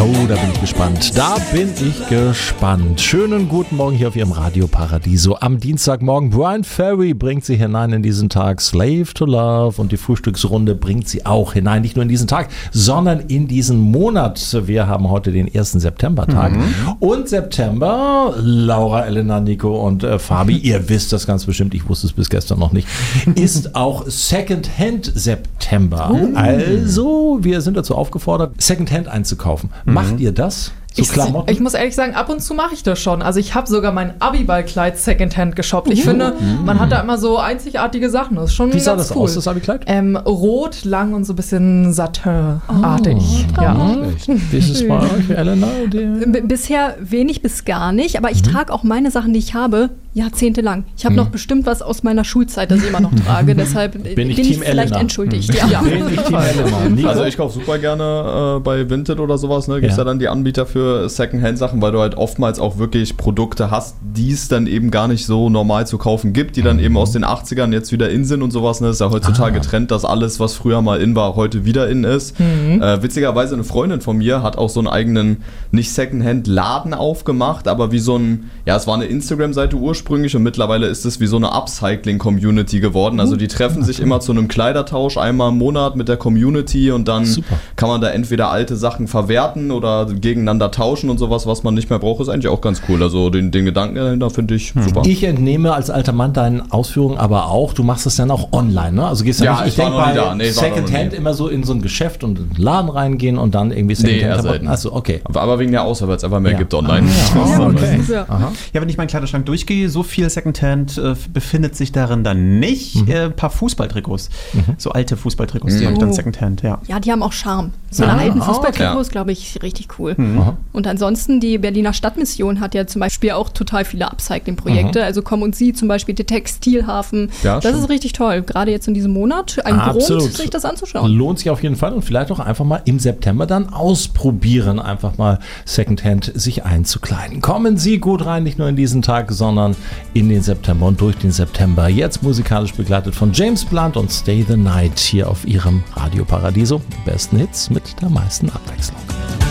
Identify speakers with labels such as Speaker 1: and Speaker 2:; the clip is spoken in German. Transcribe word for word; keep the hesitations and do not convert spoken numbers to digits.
Speaker 1: Oh, da bin ich gespannt. Da bin ich gespannt. Schönen guten Morgen hier auf Ihrem Radio Paradiso. Am Dienstagmorgen Brian Ferry bringt Sie hinein in diesen Tag. Slave to Love und die Frühstücksrunde bringt Sie auch hinein. Nicht nur in diesen Tag, sondern in diesen Monat. Wir haben heute den ersten Septembertag. Mhm. Und September, Laura, Elena, Nico und äh, Fabi, ihr wisst das ganz bestimmt, ich wusste es bis gestern noch nicht, ist auch Secondhand September. Mhm. Also, wir sind dazu aufgefordert, Secondhand einzukaufen. Mhm. Macht ihr das? So
Speaker 2: ich,
Speaker 1: Klamotten?
Speaker 2: Ich muss ehrlich sagen, ab und zu mache ich das schon. Also ich habe sogar mein Abiballkleid Secondhand geshoppt. Ich uh, finde, mm. man hat da immer so einzigartige Sachen. Das ist schon
Speaker 1: Wie sah
Speaker 2: ganz
Speaker 1: das
Speaker 2: cool.
Speaker 1: aus, das Abikleid?
Speaker 2: Ähm, rot, lang und so ein bisschen Satin-artig.
Speaker 1: Oh,
Speaker 2: ja.
Speaker 1: Wie ist es bei euch, Elena?
Speaker 3: B- bisher wenig bis gar nicht, aber ich mhm. trage auch meine Sachen, die ich habe, jahrzehntelang. Ich habe mhm. noch bestimmt was aus meiner Schulzeit, das ich immer noch trage. Deshalb bin, bin ich, bin ich vielleicht Elena. entschuldigt. Mhm. Ja.
Speaker 1: Bin ich Team Elena.
Speaker 4: Also ich kaufe super gerne äh, bei Vinted oder sowas. Ne? Gibt es ja. ja dann die Anbieter für Secondhand-Sachen, weil du halt oftmals auch wirklich Produkte hast, die es dann eben gar nicht so normal zu kaufen gibt, die dann mhm. eben aus den achtzigern jetzt wieder in sind und sowas. Ne? Das ist ja heutzutage ah. Trend, dass alles, was früher mal in war, heute wieder in ist. Mhm. Äh, witzigerweise eine Freundin von mir hat auch so einen eigenen, nicht Secondhand-Laden aufgemacht, aber wie so ein, ja, es war eine Instagram-Seite ursprünglich und mittlerweile ist es wie so eine Upcycling-Community geworden. Also die treffen sich immer zu einem Kleidertausch einmal im Monat mit der Community und dann Super. kann man da entweder alte Sachen verwerten oder gegeneinander tauschen und sowas, was man nicht mehr braucht, ist eigentlich auch ganz cool. Also den, den Gedanken dahinter finde ich super.
Speaker 1: Ich entnehme als alter Mann deinen Ausführungen aber auch, du machst es dann auch online, ne? Also gehst du
Speaker 4: ja,
Speaker 1: nicht, ich,
Speaker 4: ich
Speaker 1: denke bei
Speaker 4: nee,
Speaker 1: Secondhand immer so in so ein Geschäft und einen Laden reingehen und dann irgendwie Secondhand.
Speaker 4: Nee,
Speaker 1: Achso, okay.
Speaker 4: Aber, aber wegen der Auswahl, weil es einfach mehr
Speaker 1: ja.
Speaker 4: gibt online.
Speaker 1: Ah, ja. Okay.
Speaker 5: Ja. ja, wenn ich meinen Kleiderschrank durchgehe, so viel Secondhand äh, befindet sich darin dann nicht. Ein mhm. äh, paar Fußballtrikots, mhm. so alte Fußballtrikots, mhm. die habe ich dann Secondhand, ja.
Speaker 3: Ja, die haben auch Charme. So
Speaker 1: ah,
Speaker 3: eine alten
Speaker 1: oh,
Speaker 3: Fußballtrikots,
Speaker 4: okay.
Speaker 3: glaube ich, richtig cool.
Speaker 1: Mhm.
Speaker 3: Und ansonsten, die Berliner Stadtmission hat ja zum Beispiel auch total viele Upcycling-Projekte. Mhm. Also Komm und Sie zum Beispiel, der Textilhafen. Ja, das stimmt. Ist richtig toll. Gerade jetzt in diesem Monat. Ein
Speaker 1: Absolut.
Speaker 3: Grund, sich das anzuschauen.
Speaker 1: Lohnt sich auf jeden Fall und vielleicht auch einfach mal im September dann ausprobieren, einfach mal Secondhand sich einzukleiden. Kommen Sie gut rein, nicht nur in diesen Tag, sondern in den September und durch den September. Jetzt musikalisch begleitet von James Blunt und Stay the Night hier auf Ihrem Radio Paradiso. Die besten Hits mit der meisten Abwechslung.